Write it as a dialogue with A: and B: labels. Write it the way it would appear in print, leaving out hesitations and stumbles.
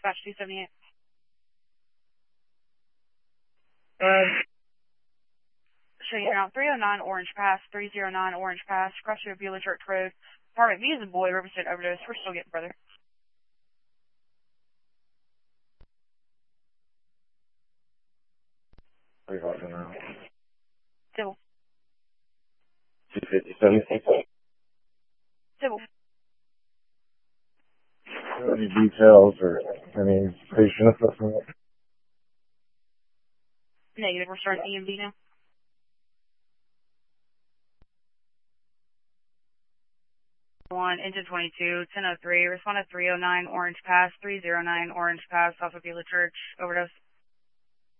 A: dispatch 278. Showing you around 309 Orange Pass, 309 Orange Pass, crossing Beulah Church Road. Apartment B is a boy, Riverside overdose. We're still getting brother.
B: What are you talking about?
A: Civil.
B: 257.
A: Civil.
B: Any details or any patient assessment?
A: Negative. We're starting EMD now. Engine 22, 1003, respond to 309 Orange Pass, 309 Orange Pass off of Beulah Church, overdose.